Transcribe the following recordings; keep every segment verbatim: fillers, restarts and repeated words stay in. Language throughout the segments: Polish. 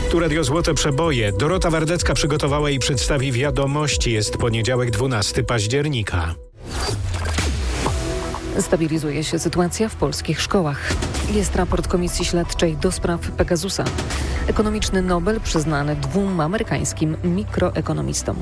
Tu Radio Złote Przeboje. Dorota Wardecka przygotowała i przedstawi wiadomości. Jest poniedziałek, dwunastego października. Stabilizuje się sytuacja w polskich szkołach. Jest raport Komisji Śledczej do spraw Pegasusa. Ekonomiczny Nobel przyznany dwóm amerykańskim mikroekonomistom.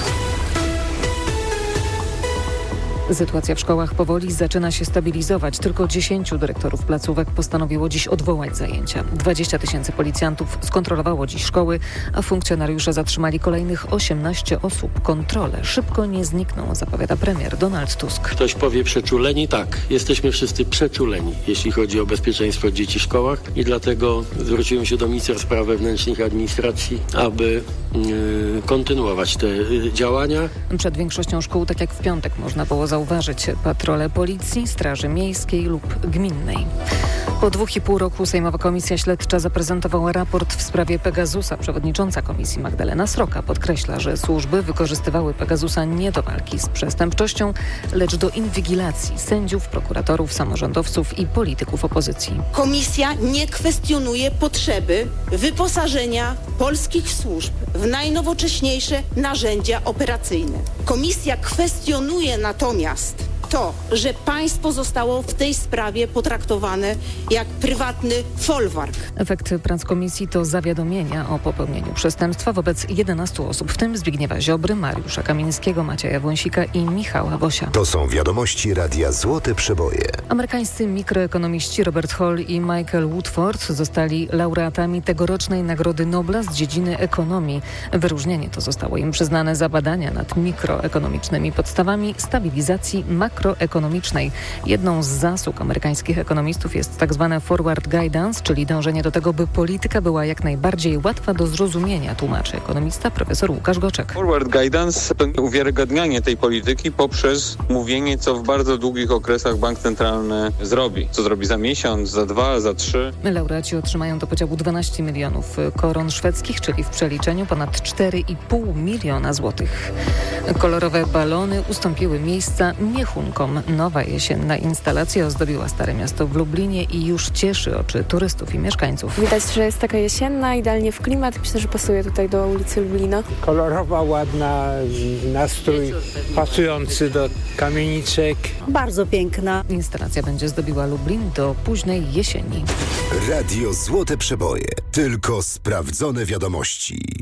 Sytuacja w szkołach powoli zaczyna się stabilizować. Tylko dziesięciu dyrektorów placówek postanowiło dziś odwołać zajęcia. dwadzieścia tysięcy policjantów skontrolowało dziś szkoły, a funkcjonariusze zatrzymali kolejnych osiemnaście osób. Kontrole szybko nie znikną, zapowiada premier Donald Tusk. Ktoś powie przeczuleni? Tak, jesteśmy wszyscy przeczuleni, jeśli chodzi o bezpieczeństwo dzieci w szkołach i dlatego zwróciłem się do ministra spraw wewnętrznych i administracji, aby yy, kontynuować te yy, działania. Przed większością szkół, tak jak w piątek, można było zauważyć patrole policji, straży miejskiej lub gminnej. Po dwóch i pół roku Sejmowa Komisja Śledcza zaprezentowała raport w sprawie Pegasusa. Przewodnicząca komisji Magdalena Sroka podkreśla, że służby wykorzystywały Pegasusa nie do walki z przestępczością, lecz do inwigilacji sędziów, prokuratorów, samorządowców i polityków opozycji. Komisja nie kwestionuje potrzeby wyposażenia polskich służb w najnowocześniejsze narzędzia operacyjne. Komisja kwestionuje natomiast to, że państwo zostało w tej sprawie potraktowane jak prywatny folwark. Efekt prac komisji to zawiadomienia o popełnieniu przestępstwa wobec jedenastu osób, w tym Zbigniewa Ziobry, Mariusza Kamińskiego, Macieja Wąsika i Michała Wosia. To są wiadomości Radia Złote Przeboje. Amerykańscy mikroekonomiści Robert Hall i Michael Woodford zostali laureatami tegorocznej Nagrody Nobla z dziedziny ekonomii. Wyróżnienie to zostało im przyznane za badania nad mikroekonomicznymi podstawami stabilizacji makroekonomicznej. Jedną z zasług amerykańskich ekonomistów jest tak zwane forward guidance, czyli dążenie do tego, by polityka była jak najbardziej łatwa do zrozumienia, tłumaczy ekonomista profesor Łukasz Goczek. Forward guidance to uwiarygadnianie tej polityki poprzez mówienie, co w bardzo długich okresach bank centralny zrobi. Co zrobi za miesiąc, za dwa, za trzy. Laureaci otrzymają do podziału dwanaście milionów koron szwedzkich, czyli w przeliczeniu ponad cztery i pół miliona złotych. Kolorowe balony ustąpiły miejsca miechunkom. Nowa jesienna instalacja ozdobiła Stare Miasto w Lublinie i już cieszy oczy turystów i mieszkańców. Widać, że jest taka jesienna, idealnie w klimat. Myślę, że pasuje tutaj do ulicy Lublina. Kolorowa, ładna, nastrój pasujący do kamieniczek. Bardzo piękna. Instalacja będzie zdobiła Lublin do późnej jesieni. Radio Złote Przeboje. Tylko sprawdzone wiadomości.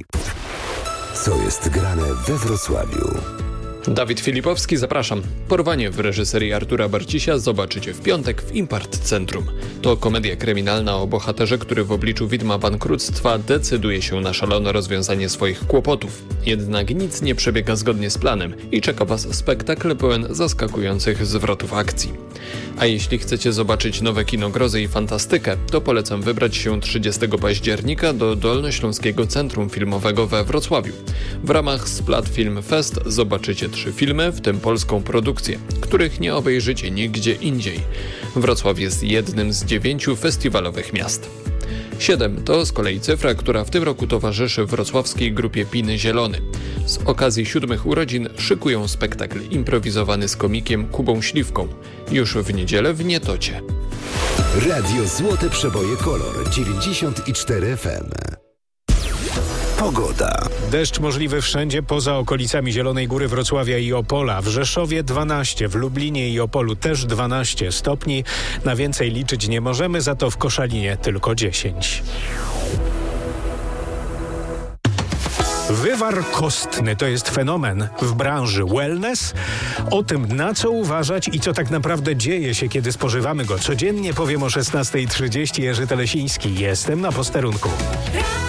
Co jest grane we Wrocławiu? Dawid Filipowski, zapraszam. Porwanie w reżyserii Artura Barcisia zobaczycie w piątek w Impart Centrum. To komedia kryminalna o bohaterze, który w obliczu widma bankructwa decyduje się na szalone rozwiązanie swoich kłopotów. Jednak nic nie przebiega zgodnie z planem i czeka Was spektakl pełen zaskakujących zwrotów akcji. A jeśli chcecie zobaczyć nowe kino grozy i fantastykę, to polecam wybrać się trzydziestego października do Dolnośląskiego Centrum Filmowego we Wrocławiu. W ramach Splat Film Fest zobaczycie trzy filmy, w tym polską produkcję, których nie obejrzycie nigdzie indziej. Wrocław jest jednym z dziewięciu festiwalowych miast. siedem to z kolei cyfra, która w tym roku towarzyszy wrocławskiej grupie Piny Zielony. Z okazji siódmych urodzin szykują spektakl improwizowany z komikiem Kubą Śliwką. Już w niedzielę w Nietocie. Radio Złote Przeboje Kolor dziewięćdziesiąt cztery F M. Pogoda. Deszcz możliwy wszędzie poza okolicami Zielonej Góry, Wrocławia i Opola. W Rzeszowie dwanaście, w Lublinie i Opolu też dwanaście stopni. Na więcej liczyć nie możemy, za to w Koszalinie tylko dziesięć. Wywar kostny to jest fenomen w branży wellness. O tym, na co uważać i co tak naprawdę dzieje się, kiedy spożywamy go codziennie, powiem o szesnastej trzydzieści. Jerzy Telesiński. Jestem na posterunku.